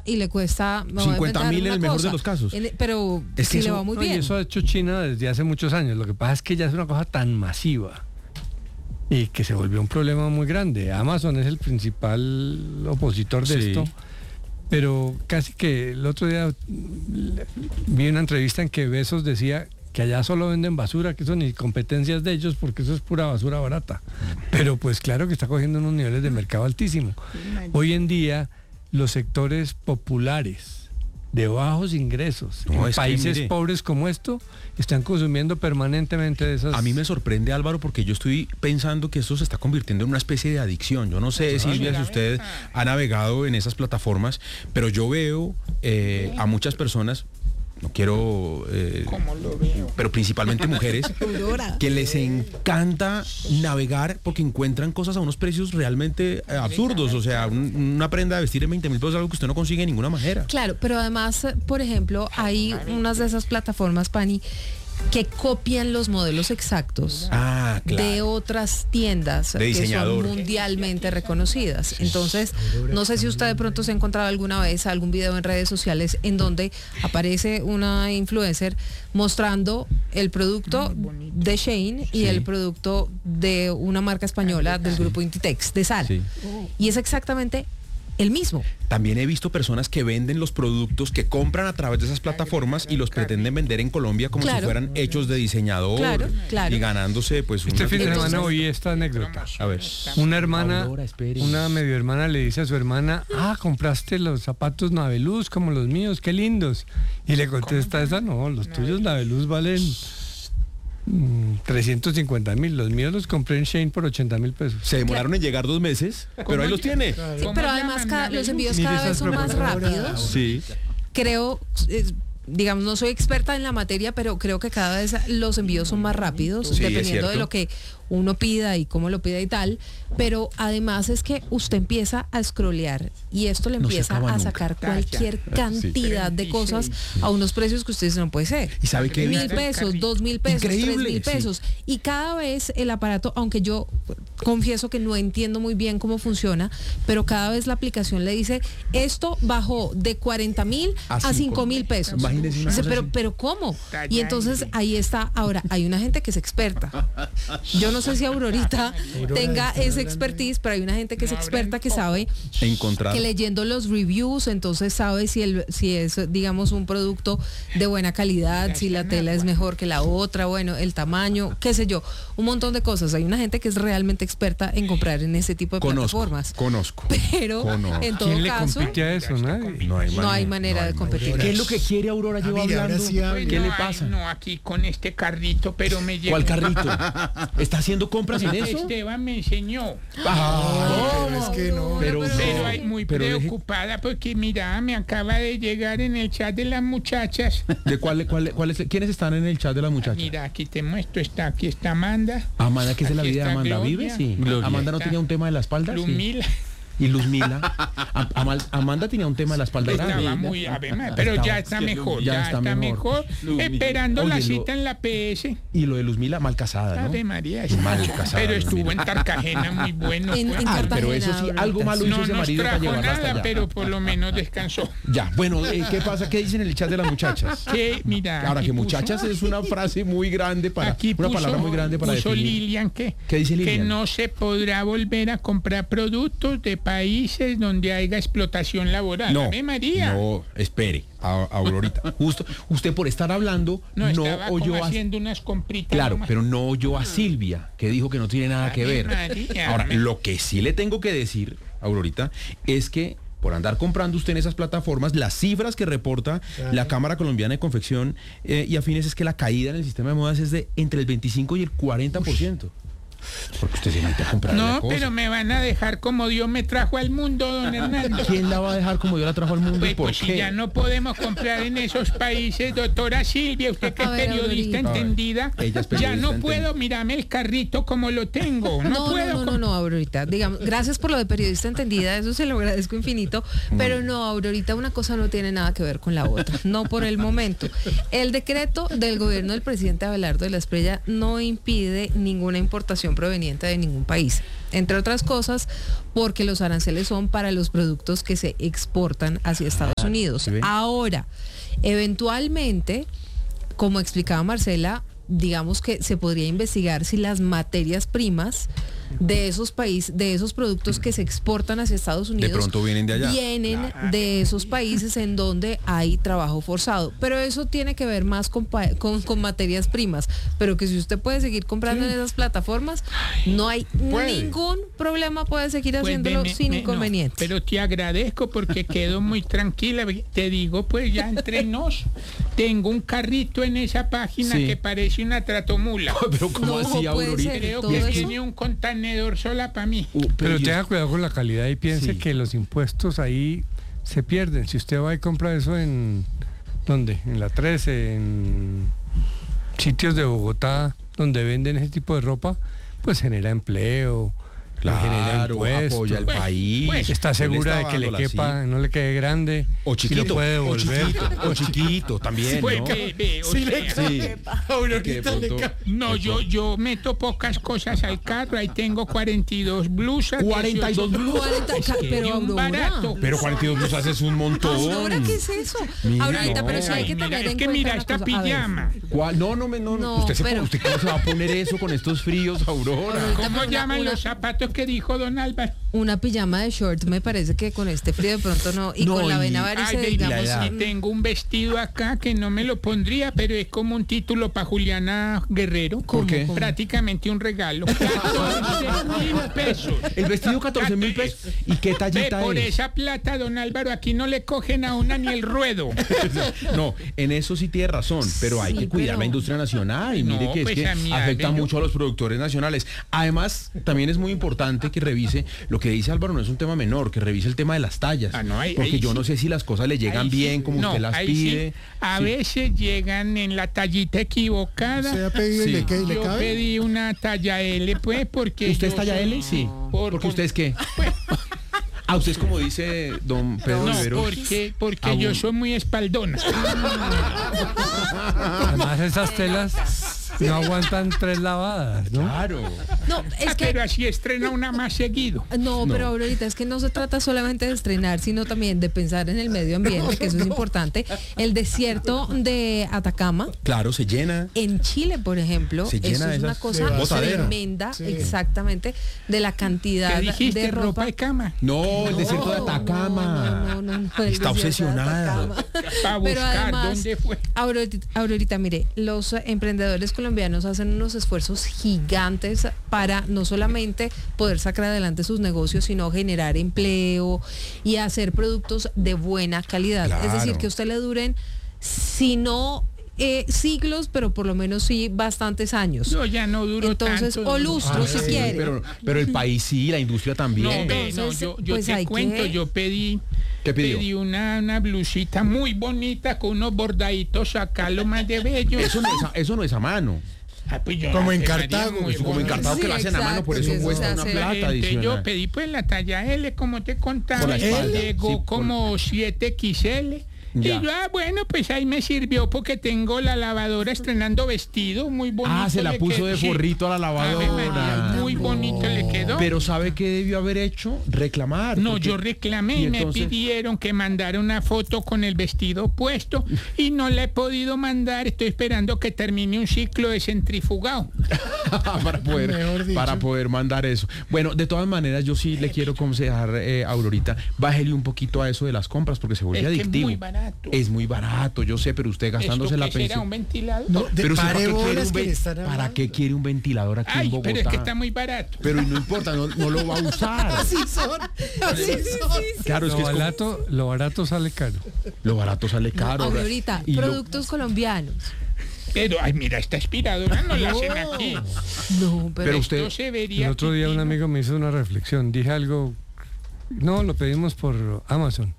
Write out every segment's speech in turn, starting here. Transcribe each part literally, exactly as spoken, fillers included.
y le cuesta cincuenta mil en el mejor de los casos. En, pero es que sí eso, le va muy no, bien. Y eso ha hecho China desde hace muchos años. Lo que pasa es que ya es una cosa tan masiva y que se volvió un problema muy grande. Amazon es el principal opositor de sí. esto, pero casi que el otro día vi una entrevista en que Bezos decía que allá solo venden basura, que eso ni competencias de ellos, porque eso es pura basura barata. Pero pues claro que está cogiendo unos niveles de mercado altísimos. Hoy en día, los sectores populares de bajos ingresos, no, en países que, pobres como esto, están consumiendo permanentemente de esas... A mí me sorprende, Álvaro, porque yo estoy pensando que esto se está convirtiendo en una especie de adicción. Yo no sé, claro, Silvia, si usted ha navegado en esas plataformas, pero yo veo eh, a muchas personas... No quiero, eh, lo veo? pero principalmente mujeres, que les encanta navegar porque encuentran cosas a unos precios realmente eh, absurdos. O sea, un, una prenda de vestir en veinte mil pesos es algo que usted no consigue de ninguna manera. Claro, pero además, por ejemplo, hay unas de esas plataformas, Pani, que copian los modelos exactos ah, claro. de otras tiendas de que diseñador. son mundialmente reconocidas. Entonces, no sé si usted de pronto se ha encontrado alguna vez algún video en redes sociales en donde aparece una influencer mostrando el producto de Shein y sí. el producto de una marca española del grupo Inditex, de sal. Sí. Y es exactamente el mismo. También he visto personas que venden los productos que compran a través de esas plataformas y los pretenden vender en Colombia como claro. si fueran hechos de diseñador claro, claro. y ganándose pues Este una... fin de Entonces, semana oí esta anécdota. A ver. Una hermana, Aurora, espere. una medio hermana le dice a su hermana, ah, compraste los zapatos Naveluz como los míos, qué lindos. Y le contesta esa, no, los tuyos Naveluz valen mm, trescientos cincuenta mil, los míos los compré en Shein por ochenta mil pesos. Se demoraron en llegar dos meses, pero ahí los tiene. Sí, pero además cada, los envíos Mire cada vez esas son más propagandas. rápidos. Sí. Creo, eh, digamos, no soy experta en la materia, pero creo que cada vez los envíos son más rápidos, Sí, dependiendo de lo que uno pida y cómo lo pida y tal. Pero además es que usted empieza a scrollear y esto le No se empieza acaba a nunca. sacar cualquier cantidad Sí. de cosas a unos precios que usted dice, no puede ser. ¿Y sabe qué? Mil pesos, dos mil pesos, Increíble, tres mil pesos. Y cada vez el aparato, aunque yo confieso que no entiendo muy bien cómo funciona, pero cada vez la aplicación le dice, esto bajó de cuarenta mil A a cinco mil pesos. Imagínese una Dice, cosa pero, así. pero ¿cómo? Y entonces ahí está. Ahora, hay una gente que es experta. Yo no sé si Aurorita tenga esa expertise, pero hay una gente que es experta que sabe Encontrar. que leyendo los reviews, entonces sabe si el si es, digamos, un producto de buena calidad, si la tela es mejor que la otra, bueno, el tamaño, qué sé yo, un montón de cosas. Hay una gente que es realmente experta en comprar en ese tipo de Conozco, plataformas. conozco. Pero Conozco. en todo ¿Quién le caso, compite a eso? Nadie. No hay no hay manera de competir. ¿Qué es lo que quiere Aurora? Lleva Ah, mire, ahora hablando. sí habla. ¿Qué le Bueno, pasa? ay, no, aquí con este carrito, pero me llegó. ¿Cuál carrito? ¿Está haciendo compras en eso? Esteban me enseñó. Ah, Pero es que no. Pero, Pero hay muy pero deje- preocupada porque mira, me acaba de llegar en el chat de las muchachas. ¿De cuál, cuál, cuál es, ¿Quiénes están en el chat de las muchachas? Mira, aquí te muestro, está, aquí está Amanda, Amanda, que es de la Aquí vida de está Amanda, Gloria. ¿vive? Sí. Gloria. Amanda no tenía un tema de la espalda. Sí. Lumila. Y Luzmila. Am- Amal- Amanda tenía un tema de la espalda Estaba grande. muy, a ver, pero ya está mejor, Ya ya está está mejor. mejor, esperando Oye, la lo- cita en la P S. Y lo de Luzmila, mal casada, ¿no? Ave María, Mal está- casada, pero estuvo Luzmila. en Cartagena muy bueno. En- fue. en Ah, pero Cartagena, eso sí, Aurorita. algo malo hizo No ese nos marido para trajo llevarla hasta nada, allá. pero por lo menos descansó. Ya, bueno, eh, ¿qué pasa? ¿Qué dicen en el chat de las muchachas? Que, mira, Ahora aquí que puso- muchachas es una frase muy grande para Aquí una puso, palabra muy grande para puso definir. Lilian que, ¿Qué dice que Lilian? no se podrá volver a comprar productos de países donde haya explotación laboral. No, Ave María. no, espere, a- Aurorita. Justo, usted por estar hablando No, no, estaba oyó como a... haciendo unas compritas. Claro, nomás. pero no oyó a Silvia, que dijo que no tiene nada que Ave ver. María, Ahora, me- lo que sí le tengo que decir, Aurorita, es que por andar comprando usted en esas plataformas, las cifras que reporta la Cámara Colombiana de Confección eh, y Afines es que la caída en el sistema de modas es de entre el veinticinco y el cuarenta por ciento. Porque usted se mete a comprar No, la cosa. pero me van a dejar como Dios me trajo al mundo, don Hernando. ¿Quién la va a dejar como yo la trajo al mundo Pues, y por pues si qué? ya no podemos comprar en esos países, doctora Silvia, usted que es A ver, periodista Aurorita. entendida, Ella es ya periodista no entendida. puedo mirarme el carrito como lo tengo. No, No, puedo. no, no, no, com- no, Aurorita. Digamos, gracias por lo de periodista entendida, eso se lo agradezco infinito. Pero no, Aurorita, una cosa no tiene nada que ver con la otra. No por el momento. El decreto del gobierno del presidente Abelardo de la Espriella no impide ninguna importación importación proveniente de ningún país. Entre otras cosas, porque los aranceles son para los productos que se exportan hacia Estados Unidos. ¿sí ve? Ahora, eventualmente, como explicaba Marcela, digamos que se podría investigar si las materias primas de esos países, de esos productos que se exportan hacia Estados Unidos, De pronto vienen de allá. vienen de esos países en donde hay trabajo forzado. Pero eso tiene que ver más con, pa- con, con materias primas. Pero que si usted puede seguir comprando en esas plataformas, no hay Puede. ningún problema, puede seguir Pues, haciéndolo ve, me- sin me- no, inconveniente. pero te agradezco porque quedo muy tranquila. Te digo, pues ya entre nos, tengo un carrito en esa página Sí. que parece una tratomula. Pero ¿cómo No, así, puede Aurorita? ser. Creo todo que eso. tiene un contenedor sola para mí. Uh, Pero yo- tenga cuidado con la calidad y piense Sí. que los impuestos ahí se pierden. Si usted va y compra eso en, ¿dónde? En la trece, en sitios de Bogotá donde venden ese tipo de ropa, pues genera empleo, genera Claro, impuestos. apoya al Pues, país. pues, Está Él segura está de que le dándola quepa, así. no le quede grande, O si chiquito, lo puede o devolver. chiquito, o chiquito también, Pues, ¿no? ve, ve, o Sí, sea, sí. Que de pronto- No, yo, yo meto pocas cosas al carro. Ahí tengo cuarenta y dos blusas. cuarenta y dos dieciocho blusas. cuarenta, Es que pero y un Aurora. barato. Pero cuarenta y dos blusas es un montón. Aurora, ¿qué es eso? Mira, Ahorita, no. pero sí hay Ay, que mira, tener es en que cuenta mira una esta cosa. A ver, pijama. ¿Cuál? No, no, me- no, No, usted, se, pero- ¿Usted cómo se va a poner eso con estos fríos, Aurora? Ahorita, ¿Cómo pero una- llaman una- los zapatos que dijo don Álvaro? Una pijama de short me parece que con este frío de pronto no. Y No, con la y- vena Ay, varice, de- digamos. la edad. y tengo un vestido acá que no me lo pondría, pero es como un título para Juliana Guerrero. ¿Por qué? ¿Cómo? Prácticamente un regalo. catorce mil pesos. El vestido catorce mil pesos. ¿Y qué Ve, tallita por es? esa plata, don Álvaro, aquí no le cogen a una ni el ruedo. No, en eso sí tiene razón, pero hay Sí, que cuidar pero- la industria nacional. Y mire No, que es pues, que a mí, afecta Álvaro. mucho a los productores nacionales. Además, también es muy importante que revise, lo que dice Álvaro no es un tema menor, que revise el tema de las tallas. Ah, no, ahí- porque ahí yo sí. no sé si las cosas le llegan Ahí sí. bien como No, usted las ahí sí. pide. A Sí. veces llegan en la tallita equivocada. ¿Se ha pedido y Sí. le, que- le Yo cabe? pedí una talla L, pues, porque. ¿Usted es yo talla soy- L? Sí. Por- ¿Porque por- usted es qué? Ah, usted es como dice don Pedro No, Rivero. porque, porque Ah, yo bueno. soy muy espaldona. Además esas telas no aguantan tres lavadas, ¿no? Claro. No, Ah, es que pero así estrena una más seguido. No, pero ahorita es que no se trata solamente de estrenar, sino también de pensar en el medio ambiente, que eso es importante. El desierto de Atacama, Claro, se llena. en Chile, por ejemplo, Se llena eso de es una esas cosa botaderas. tremenda, Sí. exactamente, de la cantidad ¿Qué dijiste? de ropa. ¿Ropa de cama? No, el desierto de No, Atacama. no, no, no, no, el Está desierto de obsesionada. Atacama. Para Pero buscar además, dónde fue. Aurorita, Aurorita, mire, los eh, emprendedores colombianos hacen unos esfuerzos gigantes para no solamente poder sacar adelante sus negocios, sino generar empleo y hacer productos de buena calidad. Es decir, Claro. que a usted le duren, si no eh, siglos, pero por lo menos sí bastantes años. Yo ya no duro Entonces, tanto. o duro- lustro, Ah, si sí, quiere. Pero, pero el país sí, la industria No, también. ve, no, Entonces, yo, yo pues hay te cuento, que- yo pedí, ¿Qué pidió? pedí una, una blusita muy bonita con unos bordaditos acá, lo más de bello. Eso no es a, eso no es a mano. Ah, pues yo Como la en pegaría Cartago, muy eso Como en bonita. Cartago que Sí, lo hacen a mano, por exacto, eso sí, cuesta eso una se hace. plata Entonces, yo adicional. pedí pues la talla L, como te contaba. Por la espalda. Llegó Sí, por- como siete equis ele. Ya. Y yo, ah, bueno, pues ahí me sirvió porque tengo la lavadora estrenando vestido, muy bonito. Ah, se la le puso quedó, de sí. forrito a la Ave María, lavadora. muy bonito le quedó. Pero ¿sabe qué debió haber hecho? Reclamar. No, porque- yo reclamé y, me entonces- pidieron que mandara una foto con el vestido puesto y no la he podido mandar. Estoy esperando que termine un ciclo de centrifugado. para poder Mejor dicho. para poder mandar eso. Bueno, de todas maneras, yo sí le quiero aconsejar, eh, Aurorita, bájele un poquito a eso de las compras porque se vuelve Es que es adictivo. muy barato. Es muy barato, yo sé, pero usted gastándose ¿Esto la qué será, pensión. un ventilador? No, de Pero usted, ¿para, pare qué quiere bolas un que ven- le están ¿para hablando. qué quiere un ventilador aquí en Ay, Bogotá? pero es que está muy barato. Pero no importa, no, no lo va a usar. Así son, así son. Claro, es Lo que es como- barato, lo barato sale caro. lo barato sale caro. Aurorita, Y lo- productos colombianos. Pero, ay, mira, esta aspiradora no la hacen aquí. No, pero, Pero usted- Esto se vería El otro día un pipí, ¿no? amigo me hizo una reflexión. Dije algo, no, lo pedimos por Amazon.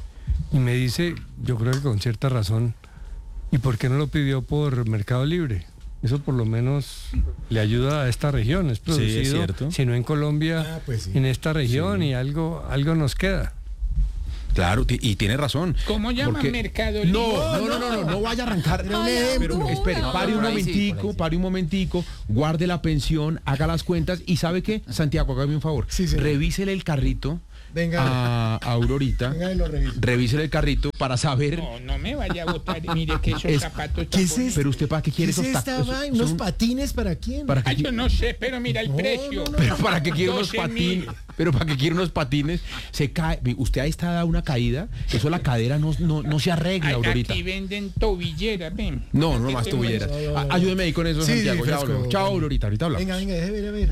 Y me dice, yo creo que con cierta razón, ¿y por qué no lo pidió por Mercado Libre? Eso por lo menos le ayuda a esta región. Es producido, cierto. si no en Colombia, Ah, pues sí. en esta región y algo, algo nos queda. Claro, ti- y tiene razón. ¿Cómo llama? Porque- Mercado Libre. No, no, no, no, no, no vaya a arrancar. Ay, Pero Arturo. espere, No, pare un por ahí sí, momentico, por ahí sí. pare un momentico, guarde la pensión, haga las cuentas y ¿sabe qué? Santiago, hágame un favor. Sí, señor. Revísele el carrito Venga. a, a Aurorita. Venga y lo reviso. Revísele el carrito para saber. No, no me vaya a botar. Mire que esos Es- zapatos ¿Qué tan es bonitos. esto? Pero usted para qué ¿Qué quiere es esos esta tacos. vaina? Son- ¿Unos patines para quién? ¿Para Ay, qué, yo no sé, pero mira el No, precio. no, no. pero para qué quiere unos doce patines. mil. Pero para qué quiere unos patines. Se cae. Usted ahí está da una caída. Eso la cadera no, no, no se arregla, Ay, Aurorita. aquí venden tobilleras, ven. No, no Aquí más estoy tubilleras. No, no, no. A- Ayúdeme ahí con eso, Sí, Santiago. sí, Ya fresco. volvemos. Chao, Aurorita. Ahorita hablamos. Venga, venga, déjeme ver, a ver.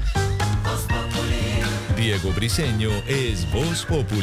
Diego Briseño es Voz Populi.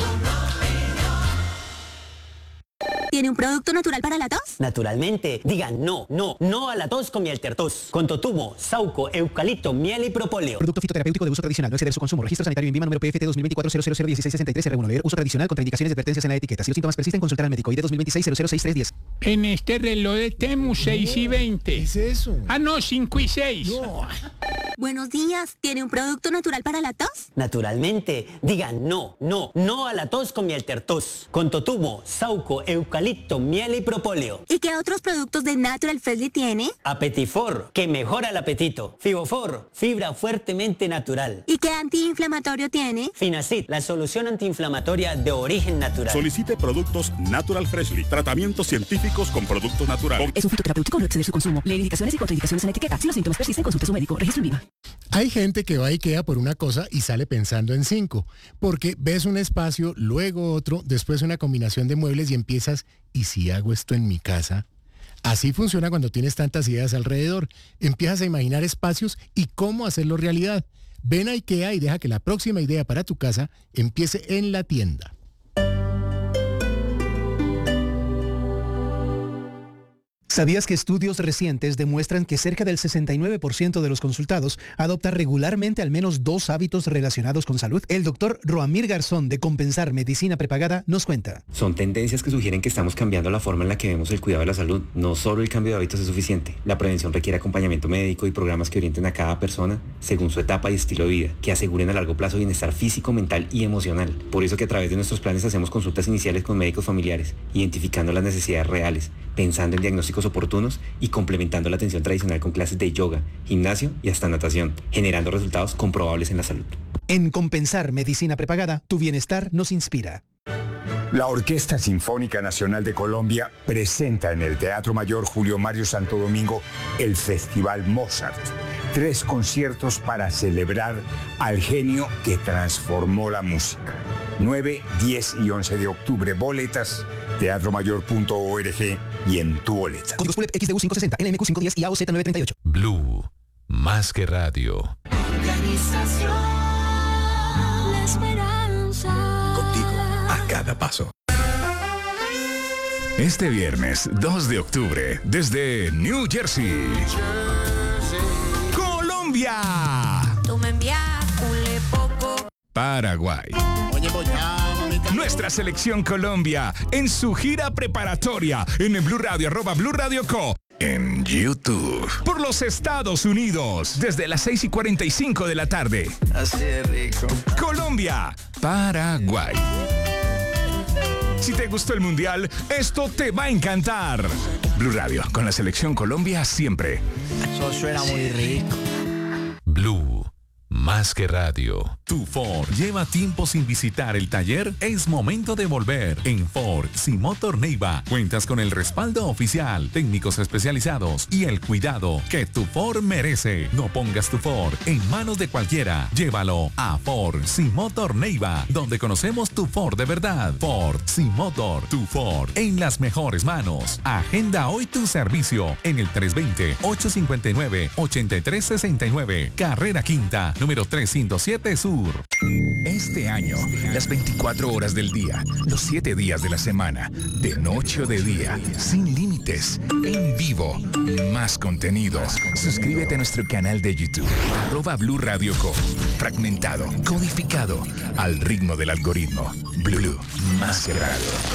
¿Tiene un producto natural para la tos? Naturalmente, digan no, no, no a la tos con miel tertos. Con totumo, sauco, eucalipto, miel y propóleo. Producto fitoterapéutico de uso tradicional, no exceder su consumo. Registro sanitario INVIMA número P F T dos mil veinticuatro cero cero cero dieciséis sesenta y tres R uno. Leer uso tradicional, contraindicaciones y advertencias en la etiqueta. Si los síntomas persisten, consultar al médico. I D dos mil veintiséis cero cero seis tres diez. En este reloj de Temu, seis y ¿Qué veinte. es eso? Ah, no, cinco y seis. No. Buenos días. ¿Tiene un producto natural para la tos? Naturalmente, digan no, no, no a la tos con miel tertos. Con totumo, sauco, eucalipto, miel y propóleo. ¿Y qué otros productos de Natural Freshly tiene? Apetifor, que mejora el apetito. Fibofor, fibra fuertemente natural. ¿Y qué antiinflamatorio tiene? Finacid, la solución antiinflamatoria de origen natural. Solicite productos Natural Freshly, tratamientos científicos con productos naturales. Es un fitoterapéutico, no exceder su consumo. Leer indicaciones y contraindicaciones en la etiqueta. Si los síntomas persisten, consulte a su médico. Registro INVIMA. Hay gente que va a IKEA por una cosa y sale pensando en cinco, porque ves un espacio, luego otro, después una combinación de muebles y empiezas, ¿y si hago esto en mi casa? Así funciona cuando tienes tantas ideas alrededor. Empiezas a imaginar espacios y cómo hacerlo realidad. Ven a IKEA y deja que la próxima idea para tu casa empiece en la tienda. ¿Sabías que estudios recientes demuestran que cerca del sesenta y nueve por ciento de los consultados adopta regularmente al menos dos hábitos relacionados con salud? El doctor Roamir Garzón de Compensar Medicina Prepagada nos cuenta. Son tendencias que sugieren que estamos cambiando la forma en la que vemos el cuidado de la salud. No solo el cambio de hábitos es suficiente. La prevención requiere acompañamiento médico y programas que orienten a cada persona según su etapa y estilo de vida, que aseguren a largo plazo bienestar físico, mental y emocional. Por eso que a través de nuestros planes hacemos consultas iniciales con médicos familiares, identificando las necesidades reales, pensando en diagnósticos oportunos y complementando la atención tradicional con clases de yoga, gimnasio y hasta natación, generando resultados comprobables en la salud. En Compensar Medicina Prepagada, tu bienestar nos inspira. La Orquesta Sinfónica Nacional de Colombia presenta en el Teatro Mayor Julio Mario Santo Domingo el Festival Mozart. Tres conciertos para celebrar al genio que transformó la música. nueve, diez y once de octubre. Boletas, teatro mayor punto org y en tu boleta. Códigos P U L E P X D U quinientos sesenta, N M Q quinientos diez y A O Z novecientos treinta y ocho. Blue, más que radio. Organización La Esperanza. Contigo a cada paso. Este viernes dos de octubre, desde New Jersey, Colombia, Tú me envías un poco. Paraguay. Nuestra selección Colombia en su gira preparatoria en el Blue Radio, arroba Blue Radio Co. En YouTube. Por los Estados Unidos, desde las seis y cuarenta y cinco de la tarde. Así de rico. Colombia, Paraguay. Si te gustó el Mundial, esto te va a encantar. Blue Radio, con la selección Colombia siempre. Eso suena muy rico. Blue, más que radio. Tu Ford lleva tiempo sin visitar el taller. Es momento de volver. En Ford Simotor Neiva cuentas con el respaldo oficial, técnicos especializados y el cuidado que tu Ford merece. No pongas tu Ford en manos de cualquiera. Llévalo a Ford Simotor Neiva, donde conocemos tu Ford de verdad. Ford Simotor, tu Ford en las mejores manos. Agenda hoy tu servicio en el tres dos cero, ocho cinco nueve, ocho tres seis nueve, Carrera Quinta, número trescientos siete Sur. Este año, las veinticuatro horas del día, los siete días de la semana, de noche o de día, sin límites, en vivo, más contenido. Suscríbete a nuestro canal de YouTube, arroba Blue Radio Co. Fragmentado, codificado, al ritmo del algoritmo. Blue, más que radio.